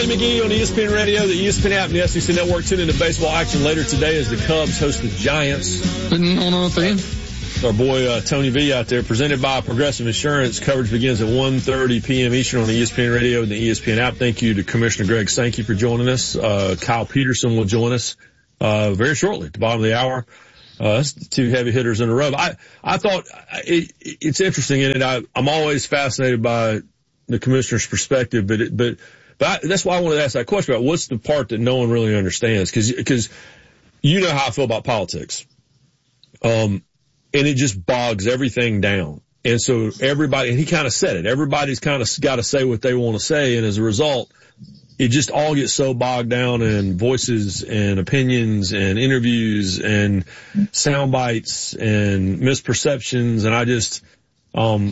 McGee on ESPN Radio, the ESPN app, and the SEC Network. Tune into baseball action later today as the Cubs host the Giants. Our boy Tony V out there, presented by Progressive Insurance. Coverage begins at 1:30 p.m. Eastern on the ESPN Radio and the ESPN app. Thank you to Commissioner Greg Sankey for joining us. Kyle Peterson will join us very shortly at the bottom of the hour. That's the two heavy hitters in a row. I thought it's interesting in it. I'm always fascinated by the commissioner's perspective, but that's why I wanted to ask that question about what's the part that no one really understands, because you know how I feel about politics. And it just bogs everything down. And so everybody, and he kind of said it, everybody's kind of got to say what they want to say. And as a result, it just all gets so bogged down in voices and opinions and interviews and sound bites and misperceptions. And I just, I'm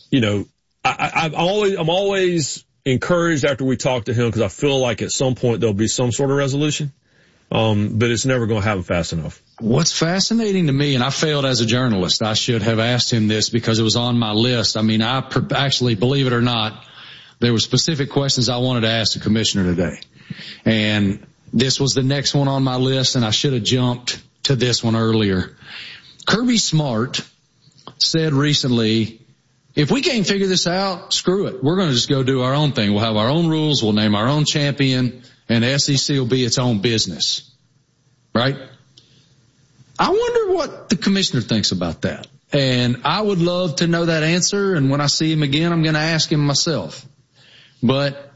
always encouraged after we talk to him, because I feel like at some point there'll be some sort of resolution. But it's never going to happen fast enough. What's fascinating to me, and I failed as a journalist, I should have asked him this because it was on my list. I mean, actually, believe it or not, there were specific questions I wanted to ask the commissioner today. And this was the next one on my list, and I should have jumped to this one earlier. Kirby Smart said recently, if we can't figure this out, screw it. We're going to just go do our own thing. We'll have our own rules. We'll name our own champion, and the SEC will be its own business. Right? I wonder what the commissioner thinks about that. And I would love to know that answer. And when I see him again, I'm going to ask him myself. But,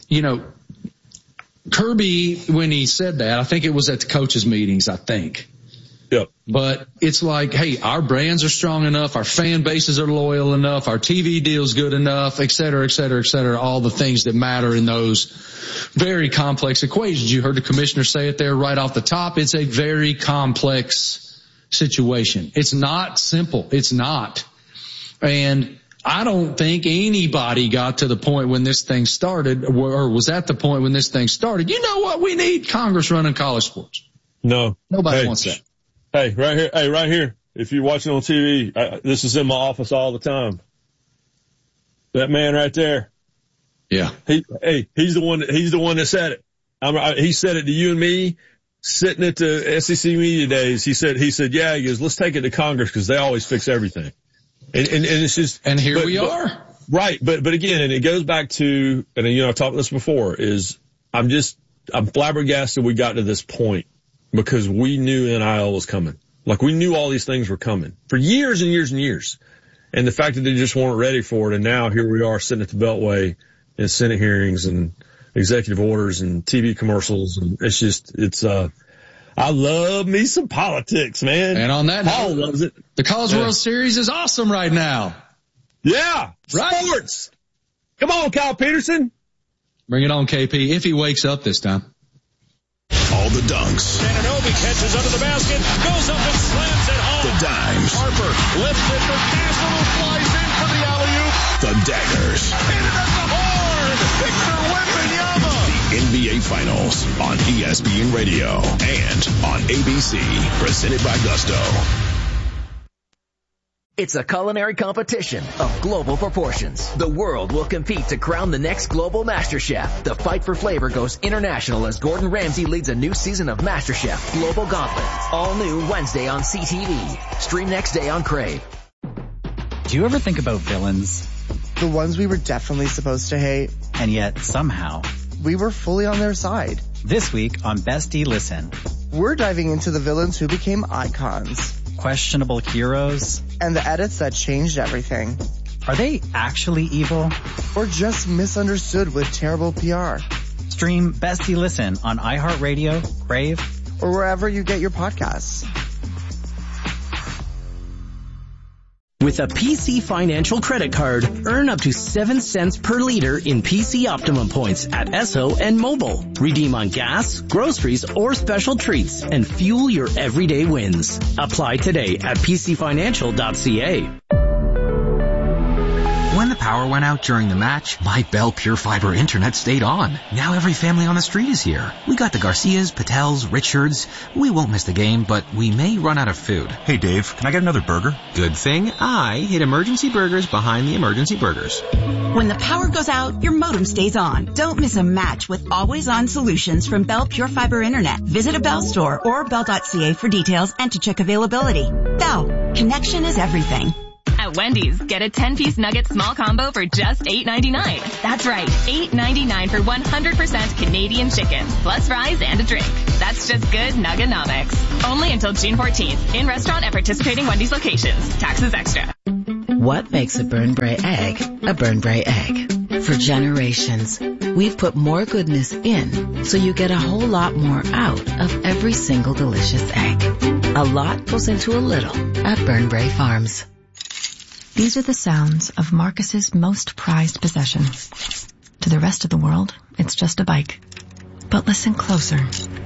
Kirby, when he said that, I think it was at the coaches' meetings, I think. Yep. But it's like, hey, our brands are strong enough, our fan bases are loyal enough, our TV deal's good enough, et cetera, et cetera, et cetera, all the things that matter in those very complex equations. You heard the commissioner say it there right off the top. It's a very complex situation. It's not simple. It's not. And I don't think anybody got to the point when this thing started, or was at the point when this thing started. You know what? We need Congress running college sports. No. Nobody wants that. Hey, right here. If you're watching on TV, this is in my office all the time. That man right there. Yeah. He's the one that said it. He said it to you and me sitting at the SEC media days. He said, yeah, he goes, let's take it to Congress because they always fix everything. And it's just, and here we are. Right. But again, and it goes back to, and I've talked about this before, is I'm flabbergasted we got to this point. Because we knew NIL was coming. Like, we knew all these things were coming for years and years and years. And the fact that they just weren't ready for it, and now here we are sitting at the Beltway in Senate hearings and executive orders and TV commercials, and I love me some politics, man. And on that Paul loves it. The College World Series is awesome right now. Yeah. Right? Sports. Come on, Kyle Peterson. Bring it on, KP, if he wakes up this time. All the dunks. Ananobi catches under the basket, goes up and slams it home. The dimes. Harper lifts it for National, flies in for the alley-oop. The daggers. Hit it at the horn. Victor Wembanyama. The NBA Finals on ESPN Radio and on ABC. Presented by Gusto. It's a culinary competition of global proportions. The world will compete to crown the next global master chef. The fight for flavor goes international as Gordon Ramsay leads a new season of MasterChef Global Gauntlet. All new Wednesday on CTV. Stream next day on Crave. Do you ever think about villains? The ones we were definitely supposed to hate. And yet, somehow, we were fully on their side. This week on Bestie Listen. We're diving into the villains who became icons. Questionable heroes. And the edits that changed everything. Are they actually evil? Or just misunderstood with terrible PR? Stream Bestie Listen on iHeartRadio, Crave, or wherever you get your podcasts. With a PC Financial credit card, earn up to 7 cents per liter in PC Optimum points at Esso and Mobile. Redeem on gas, groceries, or special treats and fuel your everyday wins. Apply today at pcfinancial.ca. When the power went out during the match, my Bell Pure Fiber internet stayed on. Now every family on the street is here. We got the Garcias, Patels, Richards. We won't miss the game, but we may run out of food. Hey Dave, can I get another burger? Good thing I hid Emergency Burgers behind the Emergency Burgers. When the power goes out, your modem stays on. Don't miss a match with always-on solutions from Bell Pure Fiber Internet. Visit a Bell store or bell.ca for details and to check availability. Bell, connection is everything. At Wendy's, get a 10-piece nugget small combo for just $8.99. That's right, $8.99 for 100% Canadian chicken, plus fries and a drink. That's just good Nugganomics. Only until June 14th. In restaurant at participating Wendy's locations. Taxes extra. What makes a Burnbrae egg a Burnbrae egg? For generations, we've put more goodness in so you get a whole lot more out of every single delicious egg. A lot goes into a little at Burnbrae Farms. These are the sounds of Marcus's most prized possession. To the rest of the world, it's just a bike. But listen closer.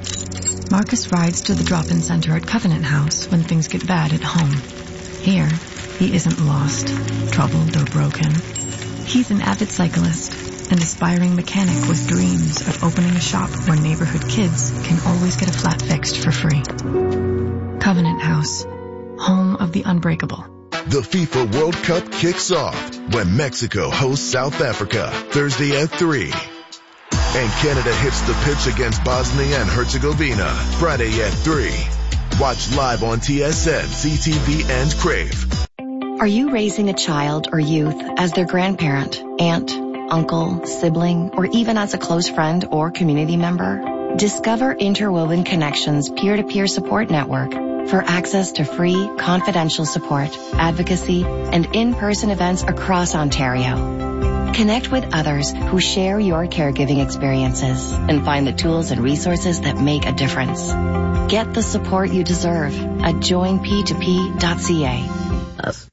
Marcus rides to the drop-in center at Covenant House when things get bad at home. Here, he isn't lost, troubled, or broken. He's an avid cyclist, an aspiring mechanic with dreams of opening a shop where neighborhood kids can always get a flat fixed for free. Covenant House, home of the unbreakable. The FIFA World Cup kicks off when Mexico hosts South Africa Thursday at 3. And Canada hits the pitch against Bosnia and Herzegovina Friday at 3. Watch live on TSN, CTV, and Crave. Are you raising a child or youth as their grandparent, aunt, uncle, sibling, or even as a close friend or community member? Discover Interwoven Connections peer-to-peer support network for access to free, confidential support, advocacy, and in-person events across Ontario. Connect with others who share your caregiving experiences and find the tools and resources that make a difference. Get the support you deserve at joinp2p.ca.